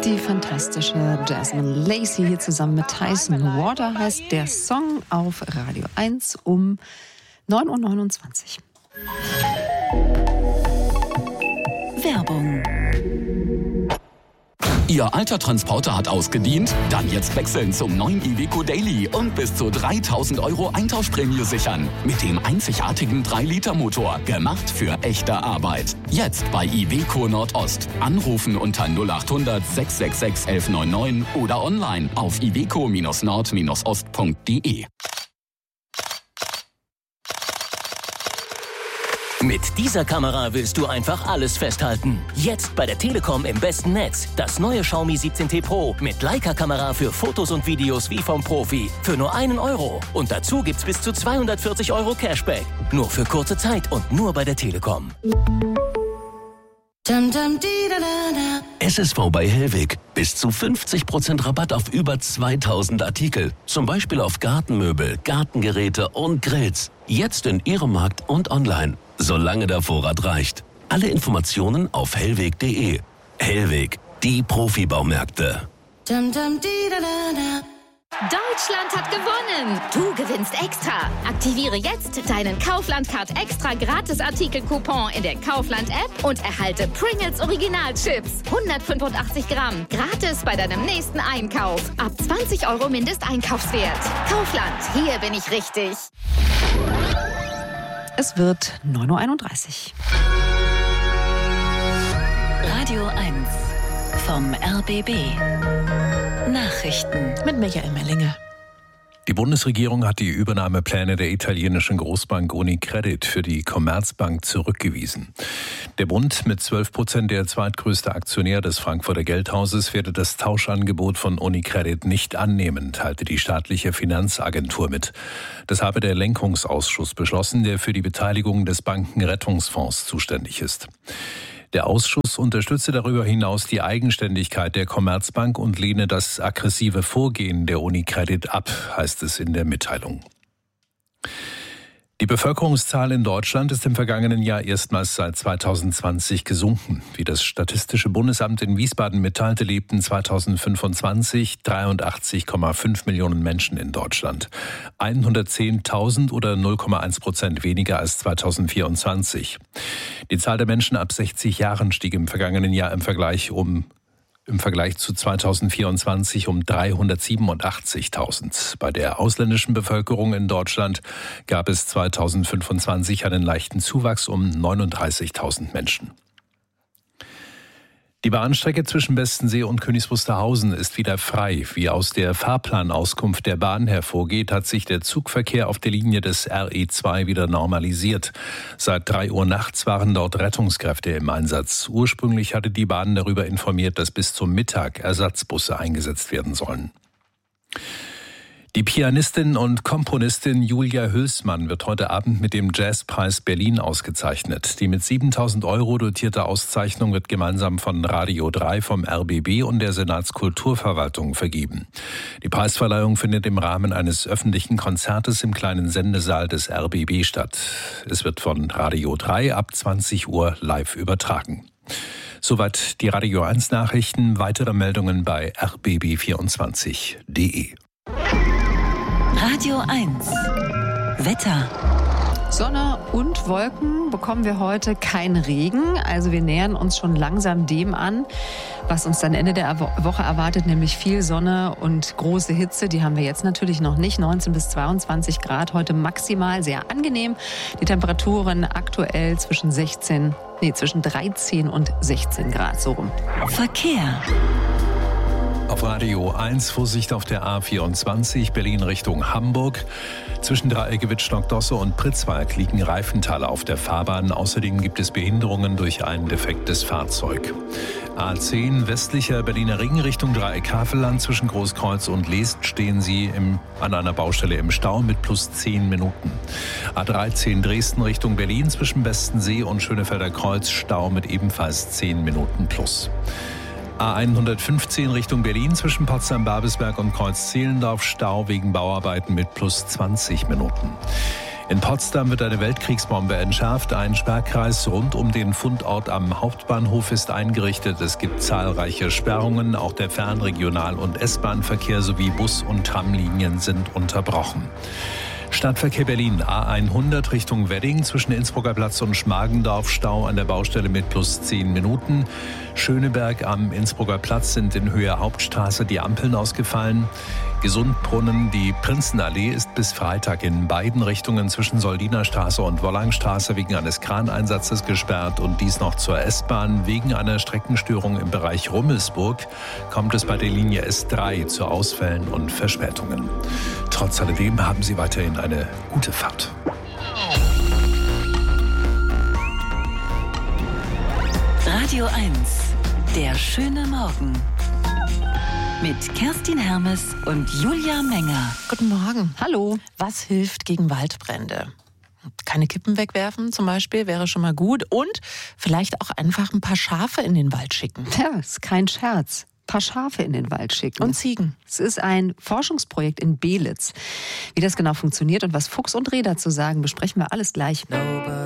Die fantastische Jasmine Lacey hier zusammen mit Tyson. Water heißt der Song auf Radio 1 um 9:29 Uhr. Werbung. Ihr alter Transporter hat ausgedient? Dann jetzt wechseln zum neuen Iveco Daily und bis zu 3.000 € Eintauschprämie sichern. Mit dem einzigartigen 3-Liter-Motor, gemacht für echte Arbeit. Jetzt bei Iveco Nordost. Anrufen unter 0800 666 1199 oder online auf iveco-nord-ost.de. Mit dieser Kamera willst du einfach alles festhalten. Jetzt bei der Telekom im besten Netz. Das neue Xiaomi 17T Pro mit Leica-Kamera für Fotos und Videos wie vom Profi. Für nur 1 €. Und dazu gibt's bis zu 240 € Cashback. Nur für kurze Zeit und nur bei der Telekom. SSV bei Hellweg. Bis zu 50% Rabatt auf über 2000 Artikel. Zum Beispiel auf Gartenmöbel, Gartengeräte und Grills. Jetzt in Ihrem Markt und online. Solange der Vorrat reicht. Alle Informationen auf hellweg.de. Hellweg, die Profibaumärkte. Deutschland hat gewonnen! Du gewinnst extra! Aktiviere jetzt deinen Kaufland-Card extra Gratis-Artikel-Coupon in der Kaufland-App und erhalte Pringles Original-Chips. 185 Gramm. Gratis bei deinem nächsten Einkauf. Ab 20 € Mindesteinkaufswert. Kaufland, hier bin ich richtig. Es wird 9:31 Uhr. Radio 1 vom RBB. Nachrichten Mit Michael Mellinge. Die Bundesregierung hat die Übernahmepläne der italienischen Großbank Unicredit für die Commerzbank zurückgewiesen. Der Bund, mit 12% der zweitgrößte Aktionär des Frankfurter Geldhauses, werde das Tauschangebot von Unicredit nicht annehmen, teilte die staatliche Finanzagentur mit. Das habe der Lenkungsausschuss beschlossen, der für die Beteiligung des Bankenrettungsfonds zuständig ist. Der Ausschuss unterstütze darüber hinaus die Eigenständigkeit der Commerzbank und lehne das aggressive Vorgehen der Unicredit ab, heißt es in der Mitteilung. Die Bevölkerungszahl in Deutschland ist im vergangenen Jahr erstmals seit 2020 gesunken. Wie das Statistische Bundesamt in Wiesbaden mitteilte, lebten 2025 83,5 Millionen Menschen in Deutschland. 110.000 oder 0,1% weniger als 2024. Die Zahl der Menschen ab 60 Jahren stieg im vergangenen Jahr im Vergleich zu 2024 um 387.000. Bei der ausländischen Bevölkerung in Deutschland gab es 2025 einen leichten Zuwachs um 39.000 Menschen. Die Bahnstrecke zwischen Bestensee und Königs Wusterhausen ist wieder frei. Wie aus der Fahrplanauskunft der Bahn hervorgeht, hat sich der Zugverkehr auf der Linie des RE2 wieder normalisiert. Seit 3 Uhr nachts waren dort Rettungskräfte im Einsatz. Ursprünglich hatte die Bahn darüber informiert, dass bis zum Mittag Ersatzbusse eingesetzt werden sollen. Die Pianistin und Komponistin Julia Hülsmann wird heute Abend mit dem Jazzpreis Berlin ausgezeichnet. Die mit 7.000 € dotierte Auszeichnung wird gemeinsam von Radio 3, vom RBB und der Senatskulturverwaltung vergeben. Die Preisverleihung findet im Rahmen eines öffentlichen Konzertes im kleinen Sendesaal des RBB statt. Es wird von Radio 3 ab 20 Uhr live übertragen. Soweit die Radio 1 Nachrichten. Weitere Meldungen bei rbb24.de. Radio 1 Wetter. Sonne und Wolken bekommen wir heute, kein Regen. Also wir nähern uns schon langsam dem an, was uns dann Ende der Woche erwartet, nämlich viel Sonne und große Hitze. Die haben wir jetzt natürlich noch nicht. 19 bis 22 Grad heute maximal, sehr angenehm. Die Temperaturen aktuell zwischen 13 und 16 Grad, so rum. Verkehr. Auf Radio 1 Vorsicht auf der A24 Berlin Richtung Hamburg. Zwischen Dreieckewitz-Stockdosse und Pritzwalk liegen Reifenteile auf der Fahrbahn. Außerdem gibt es Behinderungen durch ein defektes Fahrzeug. A10 westlicher Berliner Ring Richtung Dreieck-Havelland. Zwischen Großkreuz und Leest stehen Sie an einer Baustelle im Stau mit plus 10 Minuten. A13 Dresden Richtung Berlin zwischen Bestensee und Schönefelder Kreuz Stau mit ebenfalls 10 Minuten plus. A115 Richtung Berlin zwischen Potsdam-Babelsberg und Kreuz-Zehlendorf Stau wegen Bauarbeiten mit plus 20 Minuten. In Potsdam wird eine Weltkriegsbombe entschärft. Ein Sperrkreis rund um den Fundort am Hauptbahnhof ist eingerichtet. Es gibt zahlreiche Sperrungen. Auch der Fernregional- und S-Bahn-Verkehr sowie Bus- und Tramlinien sind unterbrochen. Stadtverkehr Berlin, A100 Richtung Wedding zwischen Innsbrucker Platz und Schmargendorf, Stau an der Baustelle mit plus 10 Minuten. Schöneberg am Innsbrucker Platz sind in Höhe Hauptstraße die Ampeln ausgefallen. Gesundbrunnen, die Prinzenallee ist bis Freitag in beiden Richtungen zwischen Soldinerstraße und Wollangstraße wegen eines Kraneinsatzes gesperrt und dies noch zur S-Bahn. Wegen einer Streckenstörung im Bereich Rummelsburg kommt es bei der Linie S3 zu Ausfällen und Verspätungen. Trotz alledem haben Sie weiterhin eine gute Fahrt. Radio 1, der schöne Morgen. Mit Kerstin Hermes und Julia Menger. Guten Morgen. Hallo. Was hilft gegen Waldbrände? Keine Kippen wegwerfen zum Beispiel wäre schon mal gut. Und vielleicht auch einfach ein paar Schafe in den Wald schicken. Ja, ist kein Scherz. Ein paar Schafe in den Wald schicken. Und Ziegen. Es ist ein Forschungsprojekt in Belitz. Wie das genau funktioniert und was Fuchs und Reh dazu sagen, besprechen wir alles gleich.